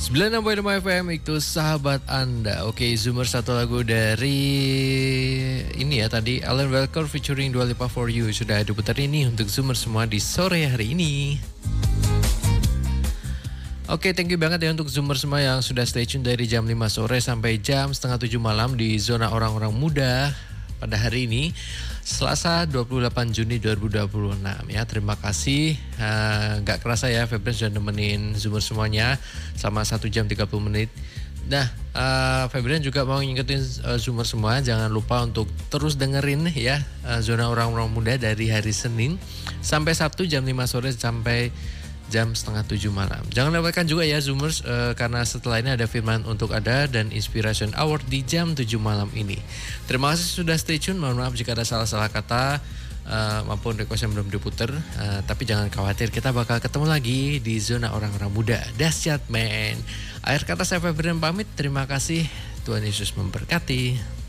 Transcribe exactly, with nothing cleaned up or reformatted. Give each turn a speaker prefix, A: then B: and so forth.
A: sembilan puluh enam koma lima F M itu sahabat Anda. Oke, Zoomer satu lagu dari ini ya tadi Alan Walker featuring Dua Lipa For You sudah diputar ini untuk Zoomer semua di sore hari ini. Oke, thank you banget ya untuk Zoomer semua yang sudah stay tune dari jam lima sore sampai jam setengah tujuh malam di zona orang-orang muda pada hari ini. Selasa dua puluh delapan Juni dua ribu dua puluh enam ya. Terima kasih. Uh, gak kerasa ya Febrian sudah nemenin Zoomer semuanya selama satu jam tiga puluh menit. Nah, uh, Febrian juga mau ngingetin uh, Zoomer semua jangan lupa untuk terus dengerin ya uh, zona orang-orang muda dari hari Senin sampai Sabtu jam lima sore sampai jam setengah tujuh malam. Jangan lewatkan juga ya Zoomers uh, karena setelah ini ada firman untuk Ada dan Inspiration Hour di jam tujuh malam ini. Terima kasih sudah stay tune. Mohon maaf jika ada salah-salah kata uh, maupun request yang belum diputer. Uh, tapi jangan khawatir, kita bakal ketemu lagi di zona orang-orang muda. Dahsyat men. Akhir kata saya Febrian pamit. Terima kasih. Tuhan Yesus memberkati.